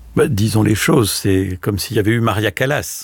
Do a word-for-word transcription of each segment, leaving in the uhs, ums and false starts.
Bah, disons les choses, c'est comme s'il y avait eu Maria Callas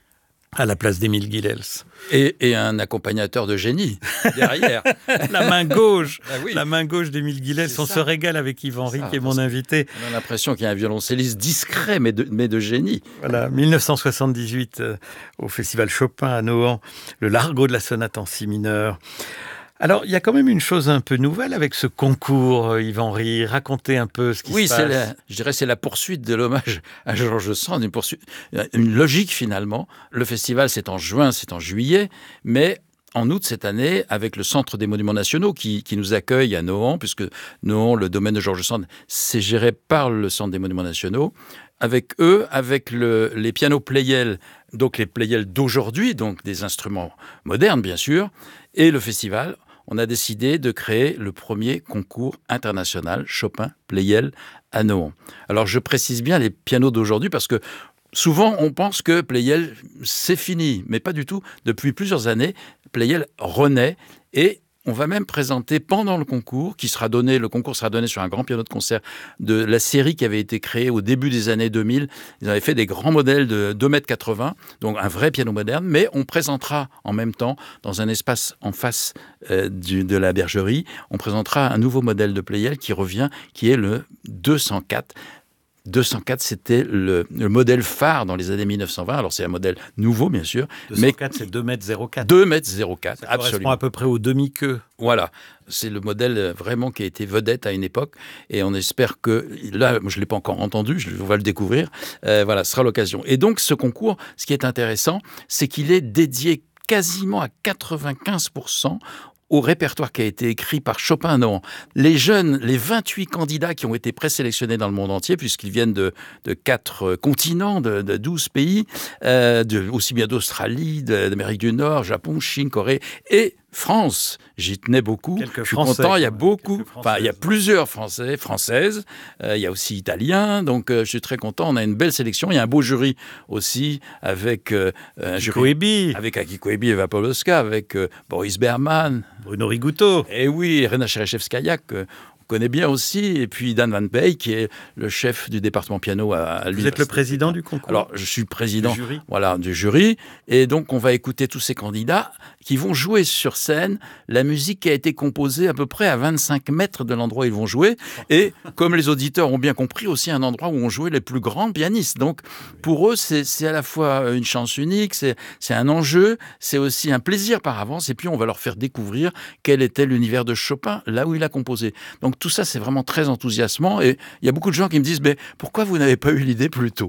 à la place d'Émile Guilels. Et, et un accompagnateur de génie derrière. La main gauche, Ah oui. la main gauche d'Émile Guilels. On ça. se régale avec Yvan Ries, Ça, qui est mon parce invité. On a l'impression qu'il y a un violoncelliste discret, mais de, mais de génie. Voilà, dix-neuf cent soixante-dix-huit, euh, au Festival Chopin à Nohant, le Largo de la sonate en si mineur. Alors, il y a quand même une chose un peu nouvelle avec ce concours, euh, Yvan Ries. Racontez un peu ce qui Oui, se c'est passe. la, je dirais c'est la poursuite de l'hommage à Georges Sand, une poursuite, une logique finalement. Le festival, c'est en juin, c'est en juillet, mais en août cette année, avec le Centre des Monuments Nationaux qui, qui nous accueille à Nohant, puisque Nohant, le domaine de Georges Sand, c'est géré par le Centre des Monuments Nationaux. Avec eux, avec le, les pianos Pleyel, donc les Pleyel d'aujourd'hui, donc des instruments modernes bien sûr, et le festival, on a décidé de créer le premier concours international Chopin-Pleyel à Nohant. Alors je précise bien les pianos d'aujourd'hui parce que souvent on pense que Pleyel c'est fini, mais pas du tout. Depuis plusieurs années, Pleyel renaît et on va même présenter pendant le concours, qui sera donné, le concours sera donné sur un grand piano de concert de la série qui avait été créée au début des années deux mille. Ils avaient fait des grands modèles de deux mètres quatre-vingts, donc un vrai piano moderne, mais on présentera en même temps, dans un espace en face euh, du, de la bergerie, on présentera un nouveau modèle de Pleyel qui revient, qui est le deux cent quatre. deux cent quatre, c'était le, le modèle phare dans les années mille neuf cent vingt. Alors, c'est un modèle nouveau, bien sûr. deux cent quatre, mais c'est deux mètres zéro quatre. deux mètres zéro quatre, Ça correspond absolument. à peu près au demi-queue. Voilà, c'est le modèle vraiment qui a été vedette à une époque. Et on espère que, là, je ne l'ai pas encore entendu, je, on va le découvrir. Euh, voilà, ce sera l'occasion. Et donc, ce concours, ce qui est intéressant, c'est qu'il est dédié quasiment à quatre-vingt-quinze pour cent au répertoire qui a été écrit par Chopin à Nohant. Les jeunes, les vingt-huit candidats qui ont été présélectionnés dans le monde entier, puisqu'ils viennent de, de quatre continents, de, de douze pays, euh, de, aussi bien d'Australie, de, d'Amérique du Nord, Japon, Chine, Corée et France. J'y tenais beaucoup. Quelques Je suis Français, content, il y a quand même. beaucoup, Quelques enfin il y a Françaises. plusieurs Français, Françaises, euh, il y a aussi Italiens, donc euh, je suis très content, on a une belle sélection, il y a un beau jury aussi, avec euh, un Kiko jury, Ebi, avec Akiko Ebi et Eva Pawlowska, avec euh, Boris Berman, Bruno Rigouteau. et oui, Rena Cherechevskaya, que on connaît bien aussi, et puis Dan Van Pey, qui est le chef du département piano à, à Vous êtes le l'université. président du concours? Alors, je suis président Du jury. voilà, du jury, et donc on va écouter tous ces candidats qui vont jouer sur scène la musique qui a été composée à peu près à vingt-cinq mètres de l'endroit où ils vont jouer, et comme les auditeurs ont bien compris, aussi un endroit où ont joué les plus grands pianistes. Donc, pour eux, c'est, c'est à la fois une chance unique, c'est, c'est un enjeu, c'est aussi un plaisir par avance, et puis on va leur faire découvrir quel était l'univers de Chopin, là où il a composé. Donc tout ça, c'est vraiment très enthousiasmant, et il y a beaucoup de gens qui me disent mais « Pourquoi vous n'avez pas eu l'idée plus tôt ?»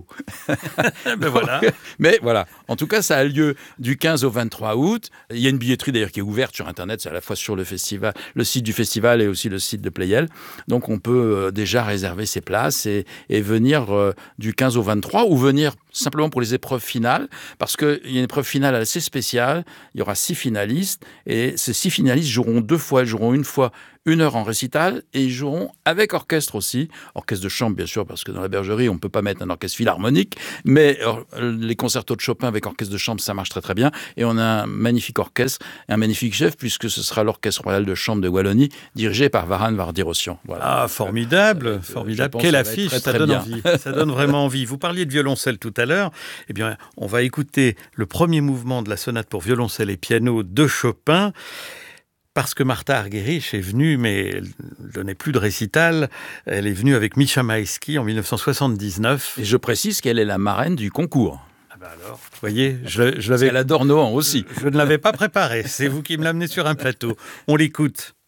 Ben voilà. Mais voilà, en tout cas, ça a lieu du quinze au vingt-trois août. Il y a une billetterie d'ailleurs qui est ouverte sur Internet, c'est à la fois sur le festival, le site du festival et aussi le site de Pleyel. Donc on peut euh, déjà réserver ses places et, et venir euh, du quinze au vingt-trois, ou venir simplement pour les épreuves finales, parce qu'il y a une épreuve finale assez spéciale. Il y aura six finalistes, et ces six finalistes joueront deux fois. Ils joueront une fois une heure en récital, et ils joueront avec orchestre aussi, orchestre de chambre bien sûr, parce que dans la bergerie on ne peut pas mettre un orchestre philharmonique, mais euh, les concertos de Chopin avec orchestre de chambre, ça marche très très bien, et on a un magnifique orchestre, un magnifique chef, puisque ce sera l'orchestre royal de chambre de Wallonie, dirigé par Varan Vardirossian. Voilà. Ah, formidable, Euh, formidable. je pense Quelle que ça va affiche, être très, ça très donne bien. envie. Ça donne vraiment envie. Vous parliez de violoncelle tout à l'heure. Eh bien, on va écouter le premier mouvement de la sonate pour violoncelle et piano de Chopin. Parce que Martha Argerich est venue, mais elle ne donnait plus de récital. Elle est venue avec Misha Maïski en dix-neuf cent soixante-dix-neuf. Et je précise qu'elle est la marraine du concours. Ah ben alors, vous voyez, je, je Parce l'avais, qu'elle adore Nohant aussi. je ne l'avais pas préparé. C'est vous qui me l'amenez sur un plateau. On l'écoute.